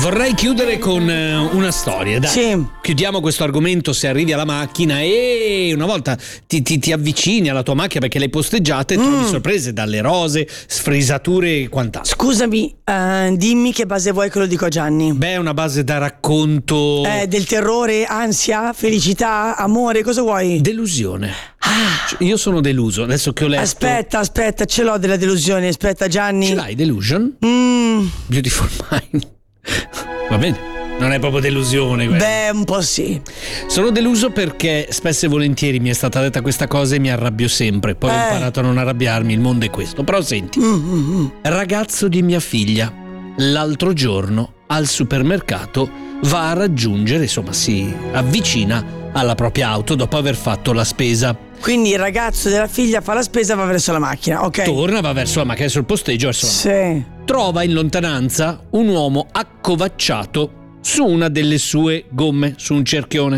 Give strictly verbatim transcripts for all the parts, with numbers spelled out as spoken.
Vorrei chiudere con una storia, dai. Sì. Chiudiamo questo argomento se arrivi alla macchina e una volta ti, ti, ti avvicini alla tua macchina perché l'hai posteggiata e mm. trovi sorprese dalle rose, sfrisature e quant'altro. Scusami, uh, dimmi che base vuoi che lo dico a Gianni. Beh, è una base da racconto. Eh, del terrore, ansia, felicità, amore, cosa vuoi? Delusione. Ah. Io sono deluso, adesso che ho letto. Aspetta, aspetta, ce l'ho della delusione, aspetta Gianni. Ce l'hai delusion? Mm. Beautiful Mind. Va bene. Non è proprio delusione quella. Beh, un po' sì. Sono deluso perché spesso e volentieri mi è stata detta questa cosa e mi arrabbio sempre. Poi eh. ho imparato a non arrabbiarmi, il mondo è questo. Però senti, mm-hmm. ragazzo di mia figlia l'altro giorno al supermercato va a raggiungere, insomma si avvicina alla propria auto dopo aver fatto la spesa. Quindi il ragazzo della figlia fa la spesa, va verso la macchina, ok? Torna, va verso la macchina, sul posteggio verso la macchina. Sì. Trova in lontananza un uomo accovacciato su una delle sue gomme, su un cerchione.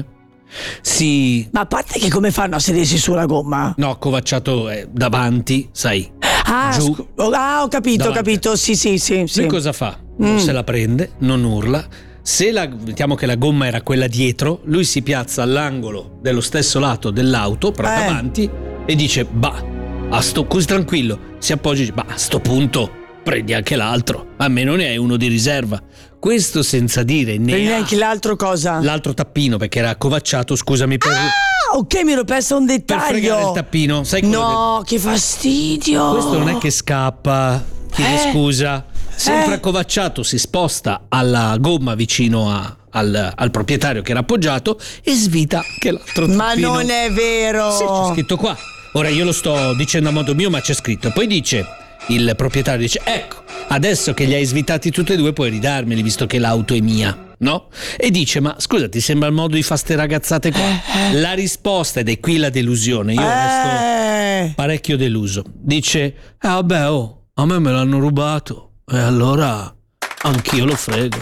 Si... Ma a parte che come fanno a sedersi sulla gomma? No, accovacciato è davanti, sai. Ah, giù. scu- ah ho capito, davanti. ho capito, sì sì sì, sì. Lui cosa fa? Non Mm. se la prende, non urla. Se la, mettiamo che la gomma era quella dietro, lui si piazza all'angolo dello stesso lato dell'auto, però Eh. davanti, e dice, bah, a sto, così tranquillo, si appoggia e dice, bah, a sto punto prendi anche l'altro, almeno ne hai uno di riserva. Questo senza dire né Prendi anche l'altro cosa? l'altro tappino, perché era accovacciato, scusami per... Ah, ok, mi ero perso un Per dettaglio. fregare il tappino, sai quello No, che... che fastidio. che... Questo non è che scappa, chiede Eh. scusa, sempre Eh. accovacciato, si sposta alla gomma vicino a, al, al proprietario che era appoggiato e svita anche l'altro tappino. Ma non è vero. Sì, c'è scritto qua. Ora io lo sto dicendo a modo mio, ma c'è scritto. Poi dice, il proprietario dice, ecco, adesso che li hai svitati tutti e due puoi ridarmeli visto che l'auto è mia, no? E dice, ma scusa, ti sembra il modo di fare ste ragazzate qua? Eh, eh. La risposta, ed è qui la delusione, io Eh. resto parecchio deluso. Dice, eh vabbè, oh, a me me l'hanno rubato e allora anch'io lo frego.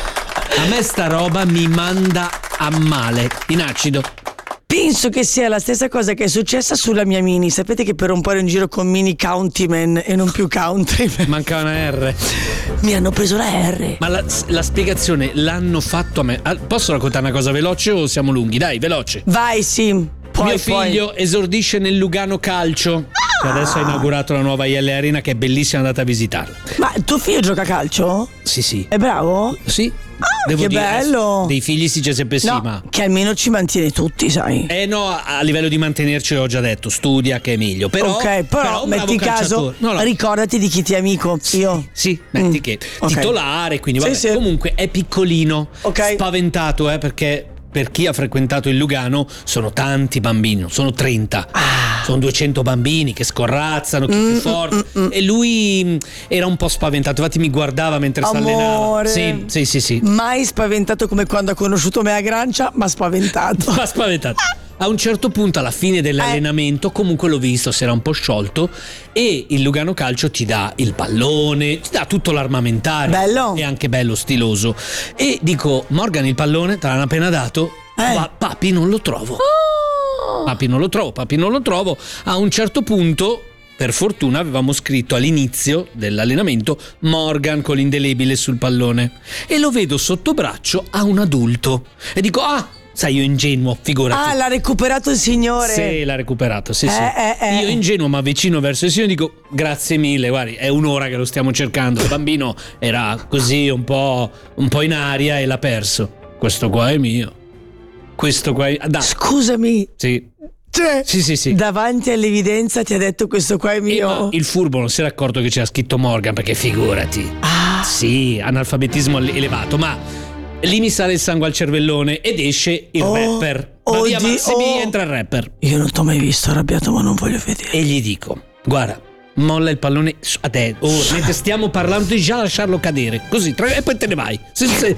A me sta roba mi manda a male, in acido. Penso che sia la stessa cosa che è successa sulla mia Mini. Sapete che per un po' ero in giro con Mini Countryman e non più Countryman. Manca una R. Mi hanno preso la R. Ma la, la spiegazione l'hanno fatto a me. Ah, posso raccontare una cosa veloce o siamo lunghi? Dai, veloce. Vai, sì. Poi, Mio figlio poi. esordisce nel Lugano Calcio, che adesso ha inaugurato la nuova I L Arena, che è bellissima, andate a visitarla. Ma tuo figlio gioca a calcio? Sì, sì. È bravo? Sì. Ah, Devo che dire, bello. Dei figli si dice sempre sì, No, ma... che almeno ci mantiene tutti, sai. Eh no, a, a livello di mantenerci ho già detto, studia che è meglio. Però, ok, però, un bravo metti caso, calciatore. No, no. ricordati di chi ti è amico. Io. Sì, metti Mm. che Ok. titolare, quindi Sì, vabbè. sì. Comunque è piccolino, Ok. spaventato, eh, perché per chi ha frequentato il Lugano sono tanti bambini, sono trenta. Ah. Sono duecento bambini che scorrazzano, chi Mm, più forte. mm, mm, mm. E lui mh, era un po' spaventato, infatti mi guardava mentre si allenava. Amore. Sì, sì, sì, sì. Mai spaventato come quando ha conosciuto Mea Grancia, ma spaventato. Ma spaventato. A un certo punto, alla fine dell'allenamento, comunque l'ho visto, si era un po' sciolto e il Lugano Calcio ti dà il pallone, ti dà tutto l'armamentario. Bello. È anche bello, stiloso. E dico, Morgan, il pallone te l'hanno appena dato? Eh. Ma papi non lo trovo. Oh. Papi non lo trovo, papi non lo trovo. A un certo punto, per fortuna, avevamo scritto all'inizio dell'allenamento Morgan con l'indelebile sul pallone. E lo vedo sotto braccio a un adulto. E dico, ah, sai, io ingenuo, figurati. Ah, l'ha recuperato il signore. Sì, l'ha recuperato, sì, sì. Eh, eh, eh. Io ingenuo ma vicino verso il signore dico grazie mille, guardi, è un'ora che lo stiamo cercando. Il bambino era così un po', un po' in aria e l'ha perso. Questo qua è mio. Questo qua è... Dai. Scusami. Sì. Cioè, Sì, sì, sì. davanti all'evidenza ti ha detto questo qua è Eh, mio. ma il furbo non si era accorto che c'era scritto Morgan, perché figurati. Ah. Sì, analfabetismo elevato, ma lì mi sale il sangue al cervellone ed esce il Oh, rapper. Va oh via di- Maxi B, oh. entra il rapper. Io non t'ho mai visto arrabbiato, ma non voglio vedere. E gli dico, guarda, molla il pallone a te, oh, mentre stiamo parlando di già lasciarlo cadere, così, tra- e poi te ne vai. Se- se-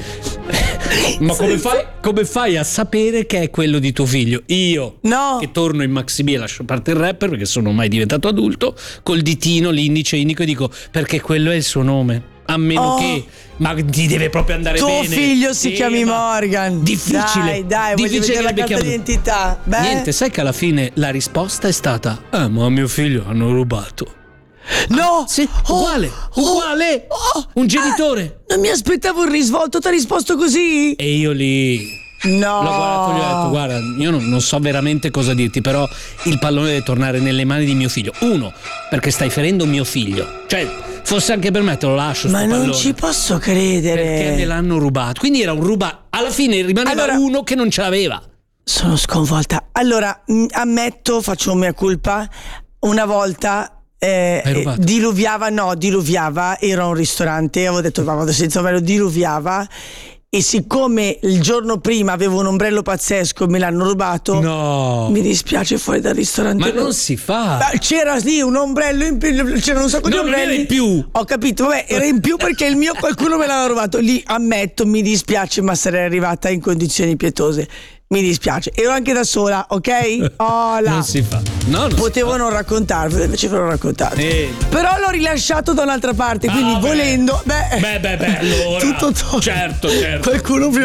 Ma come fai, come fai a sapere che è quello di tuo figlio? Io, No. che torno in Maxi B e lascio parte il rapper perché sono ormai diventato adulto, col ditino, l'indice indico e dico, perché quello è il suo nome. A meno Oh. che, ma ti deve proprio andare Tuo bene. figlio si Sì, chiami ma Morgan. Difficile. Dai, dai, voglio difficile vedere la che carta chiamo- d'identità. Beh. Niente, sai che alla fine la risposta è stata: eh, ma a mio figlio hanno rubato. No! Sì, Oh, uguale, uguale. oh, Un genitore. Ah, non mi aspettavo il risvolto, ti ha risposto così? E io lì No! l'ho guardato e gli ho detto: guarda, io non, non so veramente cosa dirti, però il pallone deve tornare nelle mani di mio figlio. Uno, perché stai ferendo mio figlio. Cioè, fosse anche per me te lo lascio. Ma sto non pallone. ci posso credere. Perché me l'hanno rubato. Quindi era un ruba. Alla fine rimaneva Allora- uno che non ce l'aveva. Sono sconvolta. Allora, mh, ammetto, faccio mia colpa. Una volta eh, Hai rubato? diluviava, no, diluviava. Ero a un ristorante, avevo detto ma vado senza ombrello, diluviava. E siccome il giorno prima avevo un ombrello pazzesco, me l'hanno rubato. No. Mi dispiace, fuori dal ristorante. Ma non si fa. Ma c'era lì un ombrello in più, c'era un sacco No, di non ombrelli era in più. Ho capito, vabbè, era in più perché il mio qualcuno me l'aveva rubato. Lì ammetto, mi dispiace, ma sarei arrivata in condizioni pietose. Mi dispiace. Ero anche da sola, ok? Oh, là. Non si fa. No, non Potevo si non raccontarvelo, invece ve l'ho raccontato. Eh. Però l'ho rilasciato da un'altra parte, quindi Ah, beh. volendo, beh, Beh, beh, beh, allora. tutto torna. Certo, certo. Qualcuno prima